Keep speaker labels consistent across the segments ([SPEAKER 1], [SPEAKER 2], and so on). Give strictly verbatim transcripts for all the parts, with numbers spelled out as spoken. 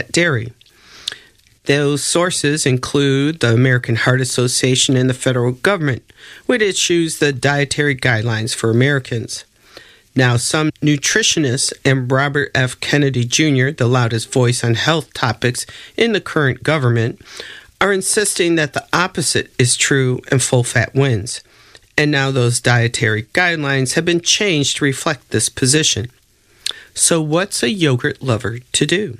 [SPEAKER 1] dairy. Those sources include the American Heart Association and the federal government, which issues the dietary guidelines for Americans. Now, some nutritionists and Robert F. Kennedy Junior, the loudest voice on health topics in the current government, are insisting that the opposite is true and full fat wins. And now those dietary guidelines have been changed to reflect this position. So what's a yogurt lover to do?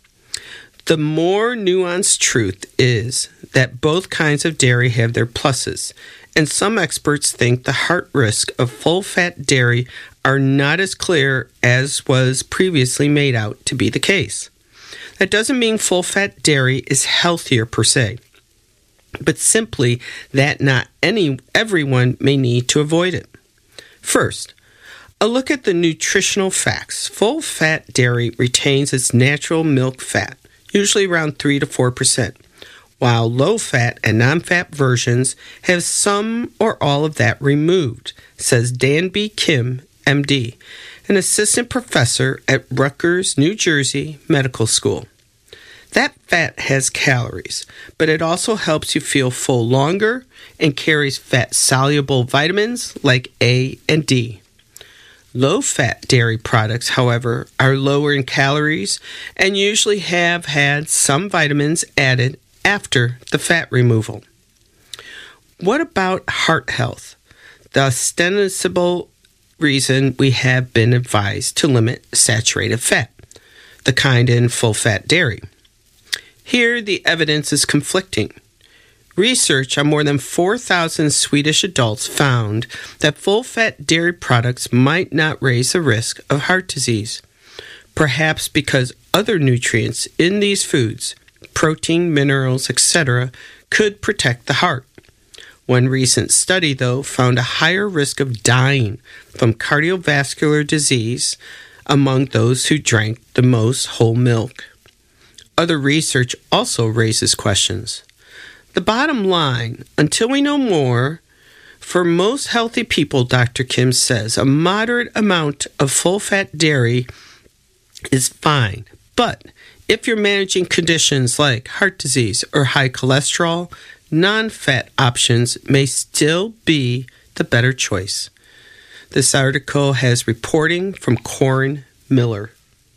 [SPEAKER 1] The more nuanced truth is that both kinds of dairy have their pluses, and some experts think the heart risks of full-fat dairy are not as clear as was previously made out to be the case. That doesn't mean full-fat dairy is healthier per se, but simply that not any everyone may need to avoid it. First, a look at the nutritional facts. Full-fat dairy retains its natural milk fat, usually around three to four percent, while low-fat and non-fat versions have some or all of that removed, says Dan B. Kim, M D, an assistant professor at Rutgers, New Jersey Medical School. That fat has calories, but it also helps you feel full longer and carries fat-soluble vitamins like A and D. Low-fat dairy products, however, are lower in calories and usually have had some vitamins added after the fat removal. What about heart health? The ostensible reason we have been advised to limit saturated fat, the kind in full-fat dairy. Here, the evidence is conflicting. Research on more than four thousand Swedish adults found that full-fat dairy products might not raise the risk of heart disease, perhaps because other nutrients in these foods, protein, minerals, et cetera, could protect the heart. One recent study, though, found a higher risk of dying from cardiovascular disease among those who drank the most whole milk. Other research also raises questions. The bottom line, until we know more, for most healthy people, Doctor Kim says, a moderate amount of full-fat dairy is fine. But if you're managing conditions like heart disease or high cholesterol, non-fat options may still be the better choice. This article has reporting from Corin Miller.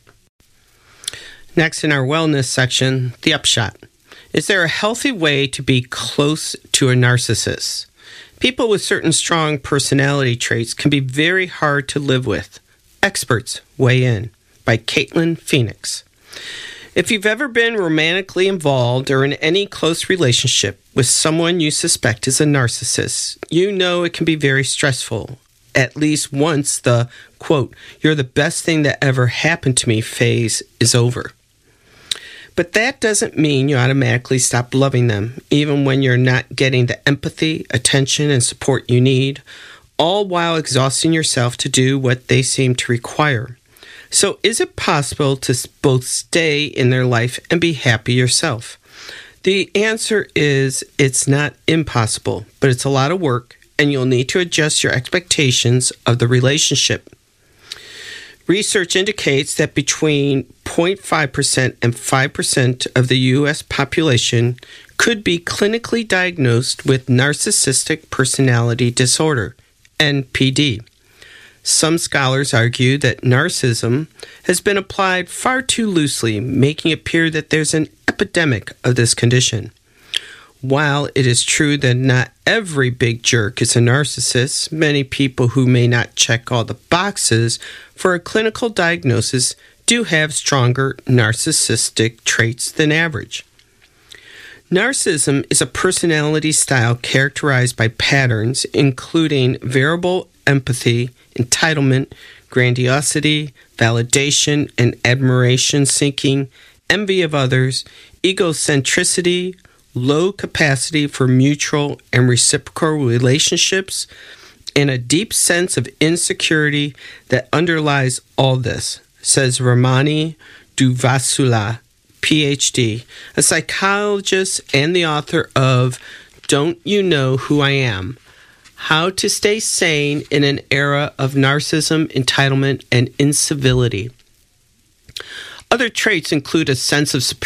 [SPEAKER 1] Next in our wellness section, the upshot. Is there a healthy way to be close to a narcissist? People with certain strong personality traits can be very hard to live with. Experts weigh in, by Caitlin Phoenix. If you've ever been romantically involved or in any close relationship with someone you suspect is a narcissist, you know it can be very stressful, at least once the, quote, "you're the best thing that ever happened to me" phase is over. But that doesn't mean you automatically stop loving them, even when you're not getting the empathy, attention, and support you need, all while exhausting yourself to do what they seem to require. So is it possible to both stay in their life and be happy yourself? The answer is it's not impossible, but it's a lot of work, and you'll need to adjust your expectations of the relationship. Research indicates that between zero point five percent and five percent of the U S population could be clinically diagnosed with narcissistic personality disorder, N P D. Some scholars argue that narcissism has been applied far too loosely, making it appear that there's an epidemic of this condition. While it is true that not every big jerk is a narcissist, many people who may not check all the boxes for a clinical diagnosis do have stronger narcissistic traits than average. Narcissism is a personality style characterized by patterns including variable empathy, entitlement, grandiosity, validation and admiration seeking, envy of others, egocentricity, low capacity for mutual and reciprocal relationships, and a deep sense of insecurity that underlies all this, says Ramani Duvasula, P H D, a psychologist and the author of Don't You Know Who I Am? How to Stay Sane in an Era of Narcissism, Entitlement, and Incivility. Other traits include a sense of